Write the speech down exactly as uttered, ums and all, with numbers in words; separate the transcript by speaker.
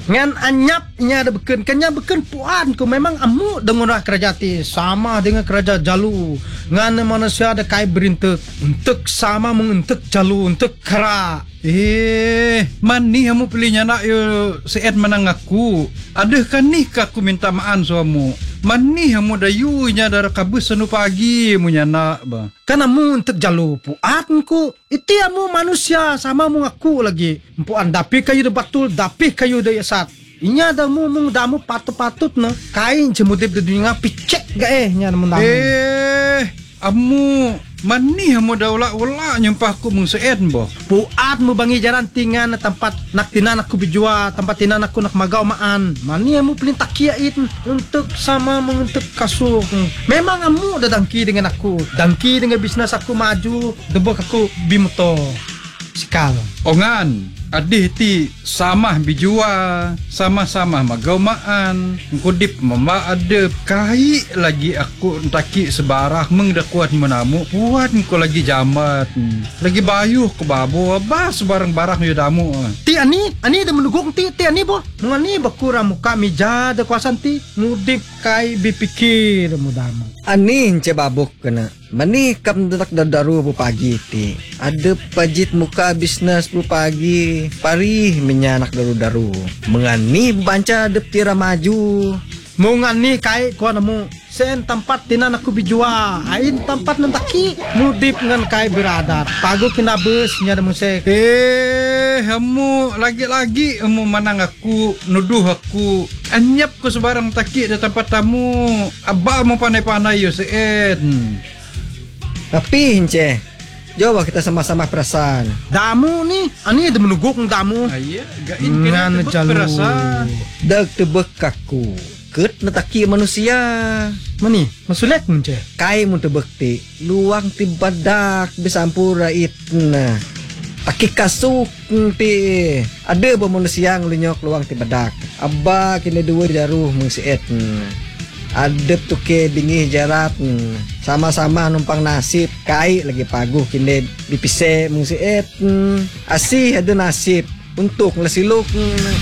Speaker 1: Ngan anyap nya ada beken, kanya beken puan ku memang amu dengan orang kerja ti sama dengan kerja jalu. Ngan manusia ada kai berintek, untuk sama mengentek jalu, untuk kera.
Speaker 2: Eh, mani kamu pilihnya nak yo seet menang aku. Adakah nih aku minta maan suamu? Mani kamu dayunya darah kabus senu pagi munya nak ba.
Speaker 1: Kan amu untuk jalu puan ku. Itu amu manusia sama mu aku lagi. Puan dapih kayu de batul, dapih kayu de yasat. Inya ada mu mu damu patut-patut na. Kain cemudip de dunia picek ga eh nya mu damu.
Speaker 2: Eh, amu mani kamu dah ulak-ulak nyempah aku mung seet boh.
Speaker 1: Puat mu bangi jaran tingan tempat nak tinan aku bijua, tempat tinan aku nak magau maan. Mani amu pelin takiait untuk sama mengentuk kasur. Memang amu dah dangki dengan aku, dangki dengan bisnes aku maju, debok aku bimoto. Sikal.
Speaker 2: Ongan, adih ti sama bijua, sama-sama magaumaan, kudip mama ada kai lagi aku entaki sebarah meng dah kuat menamu, kuat ko lagi jamat, lagi bayuh ke babo, abah sebarang-barang yo damu.
Speaker 1: Ti ani, ani dah menugong ti, ti ani boh. Mengani bakura muka mija dah kuasan ti, ngudip kai bipikir mudamu.
Speaker 3: Ani ce babuk kena. Mani kam tak dadaru bu pagi ti. Ada pajit muka bisnes bu pagi. Pari menyanak daru-daru. Mengani banca adep tira maju.
Speaker 1: Mengani kai ko namu. Sen tempat tinan aku bijua. Ain tempat nentaki. Mudip ngan kai beradar. Pagu kena bus nya demu se.
Speaker 2: Eh, kamu lagi-lagi kamu manang aku, nuduh aku. Anyap ko sebarang taki di tempat tamu. Abah mau pandai-pandai yo seet.
Speaker 3: Tapi hince, coba kita sama-sama perasaan.
Speaker 1: Damu ni, ani ada menuguk damu.
Speaker 2: Ayah, gain kena tebek perasaan.
Speaker 3: Dag tebek aku, ket netaki manusia.
Speaker 1: Mani, masulet hince.
Speaker 3: Kai mun tebek ti, luang ti badak besampura itna. Taki kasuk ti, ada ba manusia ngelunyok luang ti badak. Abba kini dua jaruh mung siet. Adep tuke bingih jarat sama-sama numpang nasib kai lagi paguh kini dipise mung siet asih ada nasib untuk ngelesiluk